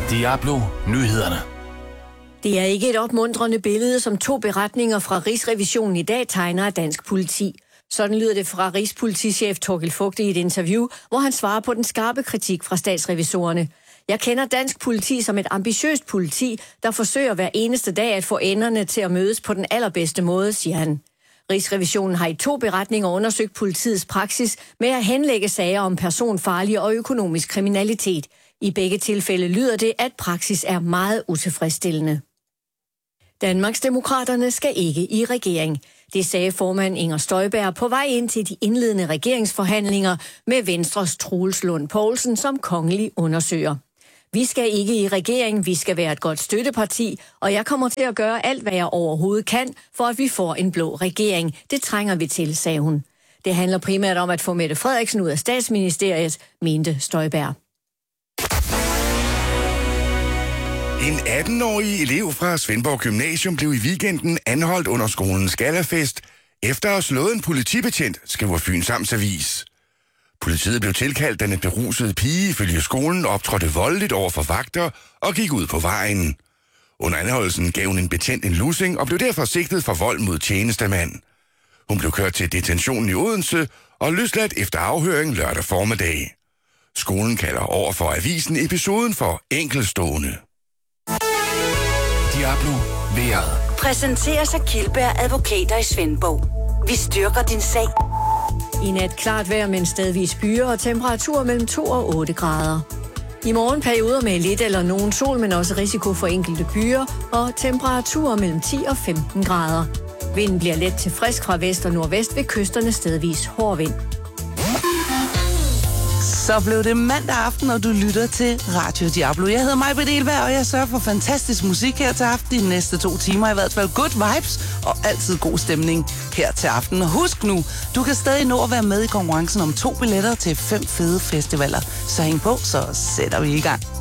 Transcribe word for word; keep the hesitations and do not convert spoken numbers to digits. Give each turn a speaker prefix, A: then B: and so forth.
A: Diablo Nyhederne.
B: Det er ikke et opmuntrende billede, som to beretninger fra Rigsrevisionen i dag tegner af dansk politi. Sådan lyder det fra Rigspolitichef Thorkild Fugte i et interview, hvor han svarer på den skarpe kritik fra statsrevisorerne. Jeg kender dansk politi som et ambitiøst politi, der forsøger hver eneste dag at få enderne til at mødes på den allerbedste måde, siger han. Rigsrevisionen har i to beretninger undersøgt politiets praksis med at henlægge sager om personfarlig og økonomisk kriminalitet. I begge tilfælde lyder det, at praksis er meget utilfredsstillende. Danmarksdemokraterne skal ikke i regering. Det sagde formand Inger Støjberg på vej ind til de indledende regeringsforhandlinger med Venstres Troels Lund Poulsen som kongelig undersøger. Vi skal ikke i regering, vi skal være et godt støtteparti, og jeg kommer til at gøre alt, hvad jeg overhovedet kan, for at vi får en blå regering. Det trænger vi til, sagde hun. Det handler primært om at få Mette Frederiksen ud af statsministeriet, mente Støjberg.
C: En atten-årig elev fra Svendborg Gymnasium blev i weekenden anholdt under skolens gallafest, efter at have slået en politibetjent, skriver Fyns Amtsavis. Politiet blev tilkaldt, da en beruset pige ifølge skolen optrådte voldeligt over for vagter og gik ud på vejen. Under anholdelsen gav hun en betjent en lussing og blev derfor sigtet for vold mod tjenestemand. Hun blev kørt til detentionen i Odense og løsladt efter afhøring lørdag formiddag. Skolen kalder over for avisen episoden for enkeltstående.
A: Diablo vejret.
D: Præsenteres af Kildberg Advokater i Svendborg. Vi styrker din sag.
B: I nat klart vejr med en stedvis byer og temperatur mellem to og otte grader. I morgen perioder med lidt eller nogen sol, men også risiko for enkelte byer og temperaturer mellem ti og femten grader. Vinden bliver let til frisk fra vest og nordvest ved kysterne stedvis hård vind.
E: Så blev det mandag aften, og du lytter til Radio Diablo. Jeg hedder Maj-Britt Elvær, og jeg sørger for fantastisk musik her til aften de næste to timer. I hvert fald good vibes og altid god stemning her til aften. Og husk nu, du kan stadig nå at være med i konkurrencen om to billetter til fem fede festivaler. Så hæng på, så sætter vi i gang.